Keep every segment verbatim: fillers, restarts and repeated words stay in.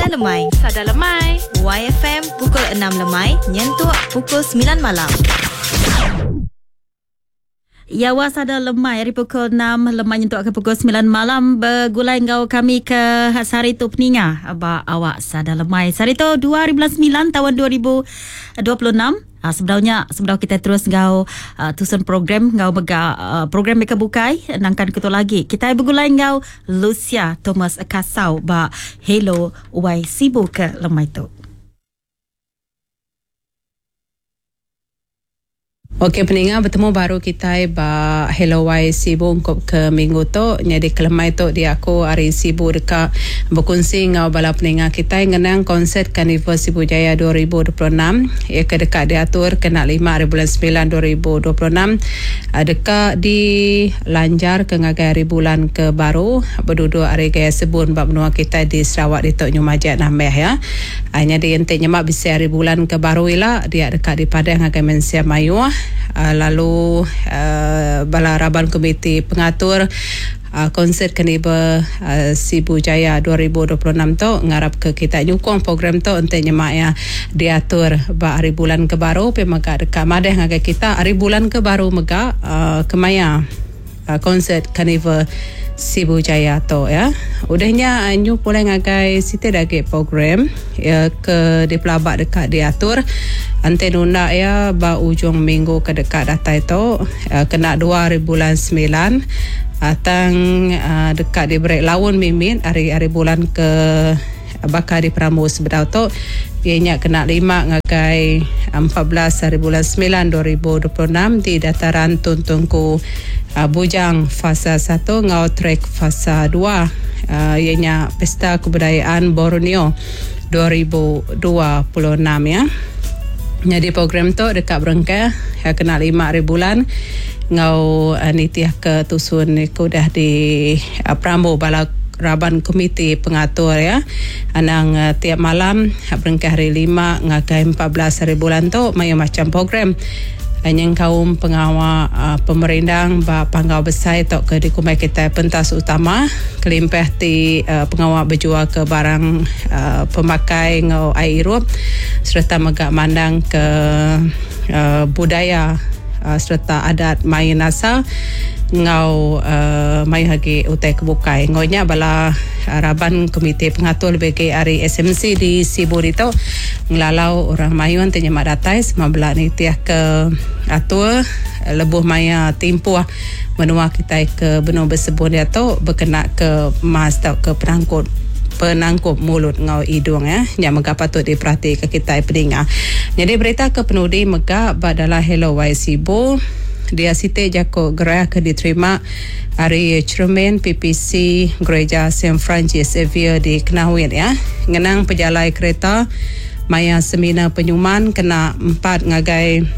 Sada Lemai. Sada Lemai. Y F M pukul enam lemai, nyentuh pukul sembilan malam. Ya, Sada Lemai hari pukul enam lemai nyentuh ke pukul sembilan malam bergulai ngau kami ke Sarito Peninga aba awak Sada Lemai. Sarito dua ribu sembilan tahun dua ribu dua puluh enam. Uh, sebenarnya sebelum kita terus ngau uh, tusun program ngau mega uh, program mereka bukai nangkan ketua lagi. Kita bergulai ngau Lucia Thomas Kasau ba Hello Wai Sibu ke Lemai tu. Okey, peningat bertemu baru kita ba Hello Wai Sibu untuk ke minggu tu. Jadi kelemai tu dia aku hari Sibu dekat berkongsi ngau bala peningat kita ngenang konsert Carnival Sibu Jaya dua ribu dua puluh enam. Ia ke dekat diatur kena lima hari bulan sembilan dua ribu dua puluh enam. Dekat di Lanjar ke ngagai hari bulan ke baru berduduk hari gaya sebun bab menua kita di Sarawak di Tok Nyumajak Nambeh ya. Hanya di ente nyemak bisa hari bulan ke baru ila dia dekat di Padang ngagai Mensia Mayu. Uh, lalu uh, bala raban komiti pengatur uh, konsert Carnival uh, Sibu Jaya dua ribu dua puluh enam tu ngarap ke kita nyukong program tu untuk nyemak ya diatur ba hari bulan ke baru pe maka dekat madeh ngagai kita hari bulan ke baru mega uh, kemaya uh, konsert Carnival Sibu Jaya tu ya. Udahnya nyu pulai ngagai siti dagi program ya ke di pelabak dekat diatur ante nunda ya ba ujung minggu ke dekat data itu uh, kena dua hari bulan sembilan atang uh, dekat di break lawan mimin hari-hari bulan ke bakal di Pramus bedau tu ianya kena lima ngagai empat belas hari bulan sembilan dua ribu dua puluh enam di dataran Tuntungku uh, Bujang fasa satu ngau trek fasa dua uh, ianya pesta kebudayaan Borneo dua ribu dua puluh enam ya. Jadi program tu dekat Berengkah ya kena lima hari bulan ngau uh, nitiah ke tusun ku dah di uh, Prambo bala raban komiti pengatur ya. Anang uh, tiap malam Berengkah hari lima ngagai empat belas hari bulan tu mayu macam program yang kaum pengawal uh, pemerintah ba panggau besar tok ke di kumai kita pentas utama kelimpah ti uh, pengawal berjual ke barang uh, pemakai ngau air irup serta megak mandang ke uh, budaya uh, serta adat main asal ngau uh, mai hagi utai kebukai ngonya bala uh, raban komite pengatur B K hari S M C di Sibu itu ngelalau orang mayun tanya mak datai semabela ni tiah ke atur lebuh maya timpuah menua kita ke benua bersebut dia tu berkena ke mas tau ke penangkut penangkup mulut ngau hidung ya yang mega patut diperhati ke kita peningat. Jadi berita ke penudi mega badalah Hello Wai Sibu dia site jako gerak ke diterima hari cermin P P C Gereja Saint Francis Xavier di Kenawin ya. Ngenang pejalai kereta maya semina penyuman kena empat ngagai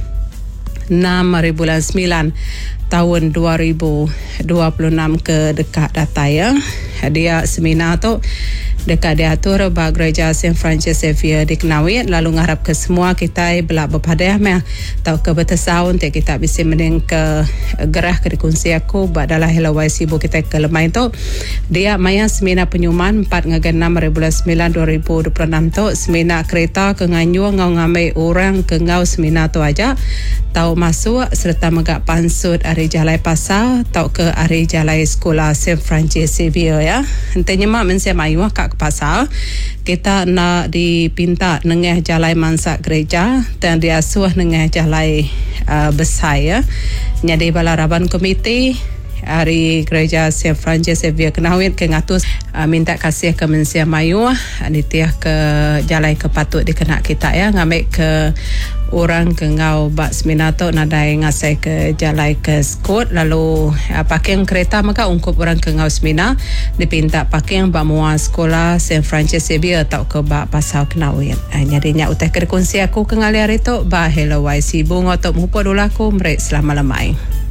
enam hari bulan sembilan tahun dua ribu dua puluh enam ke dekat data ya. Dia semina tu dekat diatur ba Gereja Saint Francis Xavier di Kenawit lalu ngarap ke semua kita belak berpadah meh tau ke bertesau untuk kita bisa mening ke gerah ke dikunci aku badalah Hello Wai Sibu kita ke lemai tu dia maya semina penyuman empat ngagai enam hari bulan sembilan dua ribu dua puluh enam tu semina kereta ke nganyu ngau ngamai orang ke ngau semina tu aja tau masuk serta megak pansut hari jalai pasal tau ke hari jalai sekolah Saint Francis Xavier ya. Hentanya mak mensia mayu kak ke pasal kita nak dipinta nengah jalai mansak gereja dan diasuh nengah jalai uh, besar ya. Jadi bala raban komiti hari gereja Saint Francis Xavier Kenawit ke ngatus uh, minta kasih ke mensia mayu nitiah ke jalai ke patut dikena kita ya ngambil ke orang ke ngau bak seminato nadai ngasai ke jalai ke skot lalu uh, pakai kereta maka ungkup orang ke ngau semina dipinta pakai bak mua sekolah Saint Francis Xavier tau ke bak pasal Kenawit. Uh, jadinya utai ke kongsi aku ke ngali hari tu bak Hello Wai Sibu ngotok mupo dulu aku merek selama lamai.